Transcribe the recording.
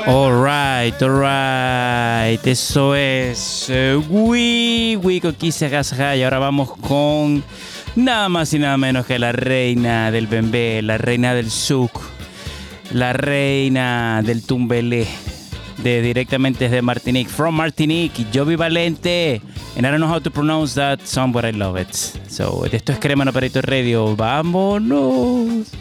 Alright. Eso es Wii con Kissa Gasha. Y ahora vamos con nada más y nada menos que la reina del bembé, la reina del souk, la reina del tumbelé, directamente desde Martinique, from Martinique, Jovi Valente. And I don't know how to pronounce that song, but I love it. So, esto es Crema en Operator Radio. ¡Vámonos!